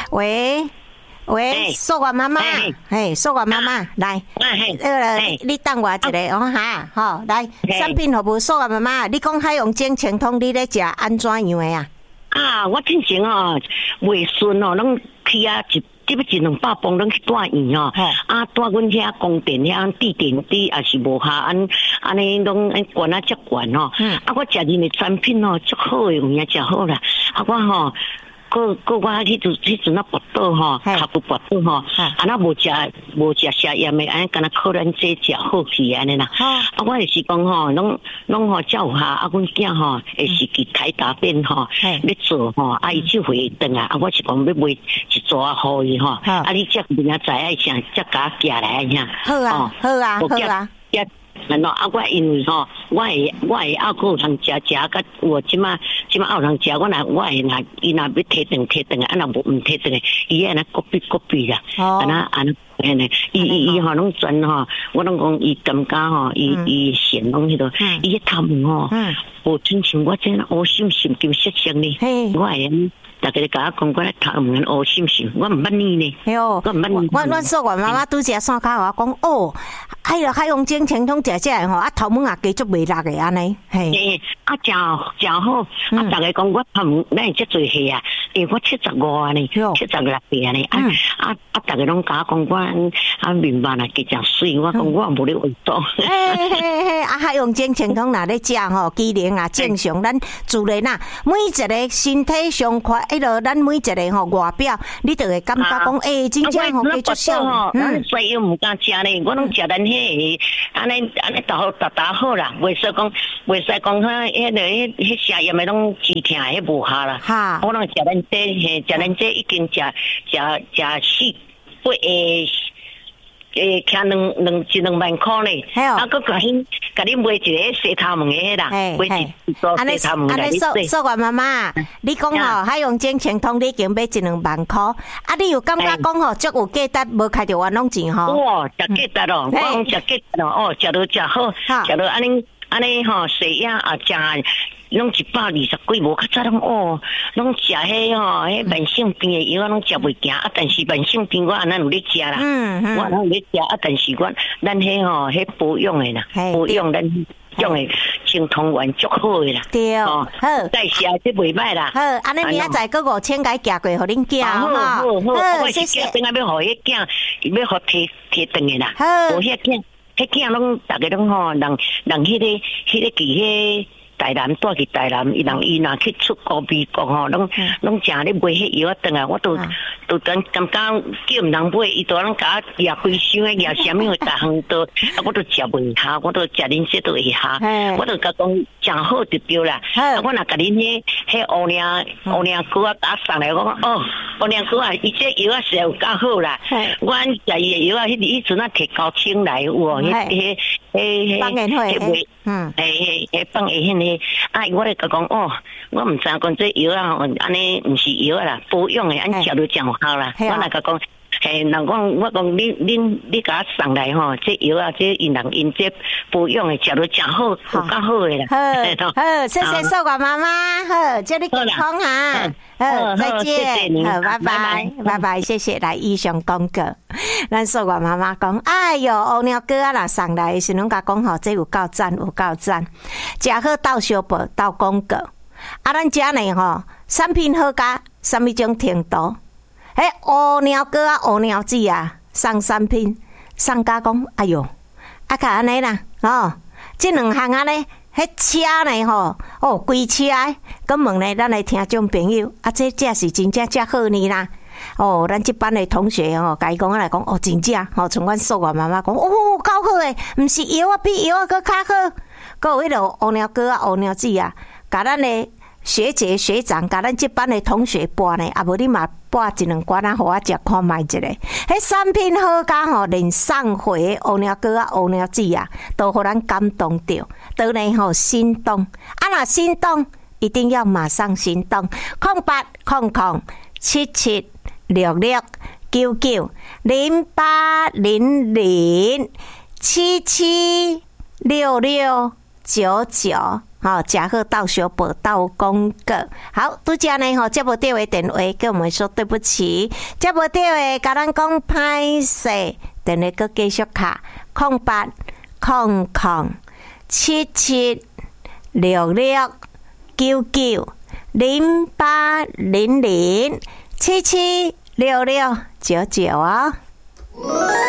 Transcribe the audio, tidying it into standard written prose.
喂，素媛妈妈，嘿，素媛妈妈，来，你等我一下哦哈，好，来，产品服务素媛妈妈，你讲海洋精清通，你咧食安怎样的啊？ 啊，我之前哦，未顺哦，拢去啊一200磅拢去住院哦，住阮遐供电遐地点滴也是无下，安尼拢管啊接管哦，我食人的产品哦，足好诶，有影食好啦，我吼。我迄阵啊跋倒吼，脚骨跋倒吼，那无食下盐的，安尼敢若靠咱这食好去安尼啦。我也是讲吼，拢吼照下，阮囝吼会是去开大便吼，要做吼，伊就回转来，我是讲要买一组啊，互伊吼，你则明仔载爱啥，则甲寄来啥。 好啊。 我因为吼，我会还佫有通食，甲我即马还有通食，我会伊若要摕顿啊，若无毋摕顿诶，伊安尼国比啦，安尼，伊吼拢专吼，我拢讲伊感觉吼，伊嫌拢迄个，伊迄头毛吼，无亲像我这乌心就色呢，我会。大家甲我讲，我咧头毛乌心，我毋捌呢呢。 我毋捌呢。我素媛妈妈拄则线卡我讲哦，海洋精清通食吼，头毛也加足袂落诶安尼。 嘿，真好。大家讲我头毛，咱会遮侪岁啊？我75呢，76岁安尼。大家拢甲我讲我面貌啊，加水。我讲我无咧运动。 海洋精清通若咧食吼，机能啊正常，咱自然啦，每一个身体上快。咱每一个吼外表，你就会感觉讲，真正吼加足少。 咱西药唔敢食咧，我拢食咱迄安尼打好啦，袂使讲迄下盐的拢止痛，迄无效啦。我拢食咱这，食咱这已经食4、8徛2万块呢，甲你买一个洗头毛的啦，买一组洗头毛来。 素媛妈妈，你讲吼海洋精清通你已经买1-2万块，你有感觉讲吼足有价值，无开着冤枉钱吼？ 哇，食价值咯，我讲食价值咯，食到食好，食到安尼吼，洗牙啊食。拢120几，无较早拢食迄吼，迄慢性病的药拢食袂行，但是慢性病我安尼有咧食啦，我安尼有咧食，但是咱迄吼，迄保养的啦，保养咱用的清通丸足好的啦， 对，好， 再食这袂歹啦， 好，安尼明仔载佫5000解寄过，互恁囝好，我是惊等下要互迄囝，要互摕顿的啦，无遐囝拢大家拢吼，人迄个去迄。台南带去台南，伊若去出国美国吼，拢正咧买迄药转来，我都感觉叫毋通买，伊都拢甲我野规箱诶，野啥物大项都，我都食袂下，我都食恁这都会下，我都甲讲真好就对啦。我若甲恁迄乌娘哥啊打送来，我讲哦，乌娘哥啊，伊这药啊实在有够好啦。我食伊诶药啊，迄阵啊摕9千来有哦，迄放眼会， 放下迄个，我咧甲讲哦，我毋知讲这药啊，安尼毋是药啦，保养诶，安食都真好啦。我来甲讲，人讲我讲你甲我送来吼，这药啊，这因这保养诶，食都真好，有够好诶啦。 好，谢谢素媛妈妈，好，祝你健康哈。好，再见，好，拜拜，谢谢。来，以上广告，咱素媛妈妈讲，哎哟，乌鸟哥啊，若送来是拢甲讲吼，这有够赞，食好斗小报，斗广告。咱遮呢吼，产品好甲什么种程度？乌鸟哥啊，乌鸟子啊，送产品，送甲讲，哎哟，甲安尼啦，这2项啊呢。迄车呢吼，规车诶，咁问呢，咱来听众朋友，这是真正好呢啦。咱这班的同学吼，甲伊讲来讲，真正像阮素媛妈妈讲，够好诶，毋是药啊，比药啊佫较好。佫有迄个乌鸟哥啊，乌鸟子啊，甲咱的学姐学长，甲咱这班的同学播呢，无你嘛播1-2罐啊，互我食看卖一个。迄产品好甲吼，连送回乌鸟哥啊，乌鸟子啊，都互咱感动着，都呢吼心动。若心动，一定要马上行动。0800776699 食好到小报到公告。好，拄则呢吼，接无到的电话跟我们说对不起，接无到的甲咱讲歹势，电话搁继续卡08007766990800776699哦。